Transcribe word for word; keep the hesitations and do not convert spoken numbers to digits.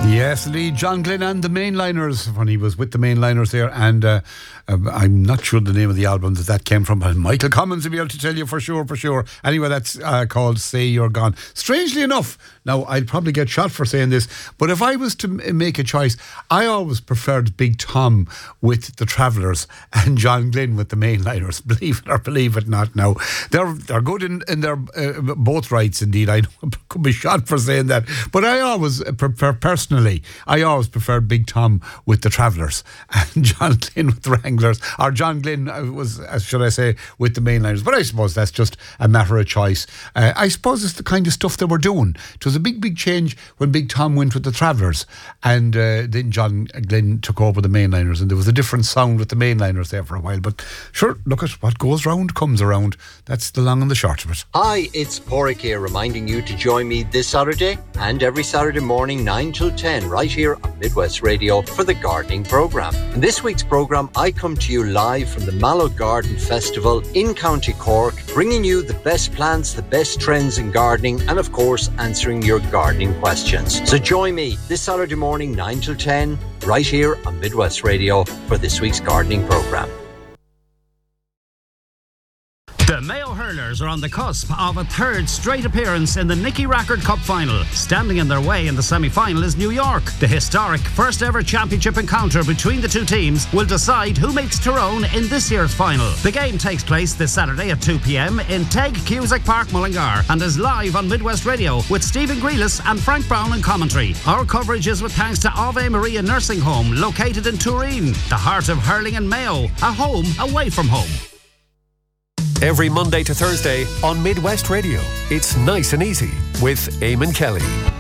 Yes, indeed. John Glenn and the Mainliners, when he was with the Mainliners there, and uh, uh, I'm not sure the name of the album that that came from, but Michael Commons will be able to tell you for sure, for sure. Anyway, that's uh, called Say You're Gone. Strangely enough, now I'd probably get shot for saying this, but if I was to m- make a choice, I always preferred Big Tom with the Travellers and John Glenn with the Mainliners. Believe it or believe it not. Now they're they're good in in their uh, both rights. Indeed, I know I could be shot for saying that, but I always prefer personally. I always preferred Big Tom with the Travellers and John Glenn with the Wranglers, or John Glenn was, should I say, with the Mainliners. But I suppose that's just a matter of choice. Uh, I suppose it's the kind of stuff they were doing. It was a big, big change when Big Tom went with the Travellers, and uh, then John Glenn took over the Mainliners, and there was a different sound with the Mainliners there for a while. But sure, look at what goes round comes around. That's the long and the short of it. Hi, it's Porrick here, reminding you to join me this Saturday and every Saturday morning nine till ten right here on Midwest Radio for the gardening programme. In this week's programme, I come to you live from the Mallow Garden Festival in County Cork, bringing you the best plants, the best trends in gardening, and of course answering your gardening questions. So join me this Saturday morning nine till ten right here on Midwest Radio for this week's gardening programme. The Mayo Hurlers are on the cusp of a third straight appearance in the Nicky Rackard Cup final. Standing in their way in the semi-final is New York. The historic first ever championship encounter between the two teams will decide who makes Tyrone in this year's final. The game takes place this Saturday at two p.m. in Teg Cusack Park, Mullingar, and is live on Midwest Radio with Stephen Grealis and Frank Brown in commentary. Our coverage is with thanks to Ave Maria Nursing Home, located in Turin, the heart of hurling and Mayo, a home away from home. Every Monday to Thursday on Midwest Radio, it's Nice and Easy with Eamon Kelly.